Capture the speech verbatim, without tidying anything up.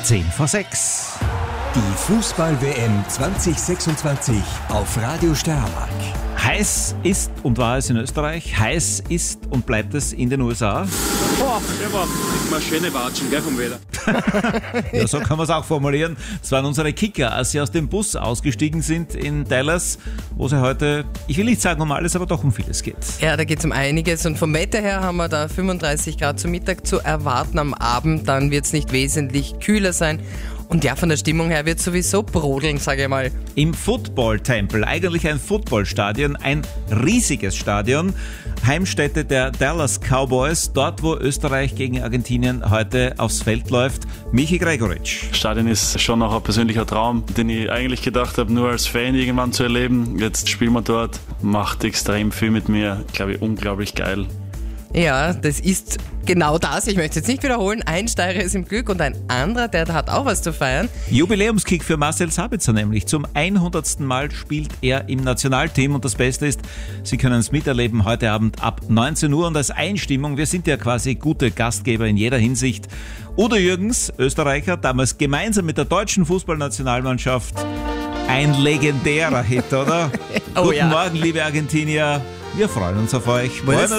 zehn vor sechs. Die Fußball-W M zwanzig sechsundzwanzig auf Radio Steiermark. Heiß ist und war es in Österreich, heiß ist und bleibt es in den U S A. Boah, der war mal schöne Watschen, gell, vom Wetter. Ja, so kann man es auch formulieren. Das waren unsere Kicker, als sie aus dem Bus ausgestiegen sind in Dallas, wo sie heute, ich will nicht sagen um alles, aber doch um vieles geht. Ja, da geht es um einiges und vom Wetter her haben wir da fünfunddreißig Grad zu Mittag zu erwarten am Abend, dann wird es nicht wesentlich kühler sein. Und ja, von der Stimmung her wird sowieso brodeln, sage ich mal. Im Football-Tempel, eigentlich ein Footballstadion, ein riesiges Stadion, Heimstätte der Dallas Cowboys, dort wo Österreich gegen Argentinien heute aufs Feld läuft. Michi Gregoritsch. Stadion ist schon noch ein persönlicher Traum, den ich eigentlich gedacht habe, nur als Fan irgendwann zu erleben. Jetzt spielen wir dort, macht extrem viel mit mir, glaube ich, unglaublich geil. Ja, das ist genau das. Ich möchte es jetzt nicht wiederholen. Ein Steirer ist im Glück und ein anderer, der hat auch was zu feiern. Jubiläumskick für Marcel Sabitzer nämlich. Zum hundertsten Mal spielt er im Nationalteam und das Beste ist, Sie können es miterleben heute Abend ab neunzehn Uhr und als Einstimmung, wir sind ja quasi gute Gastgeber in jeder Hinsicht. Udo Jürgens, Österreicher, damals gemeinsam mit der deutschen Fußballnationalmannschaft. Ein legendärer Hit, oder? Oh, Guten ja. Morgen, liebe Argentinier. Wir freuen uns auf euch. Buenos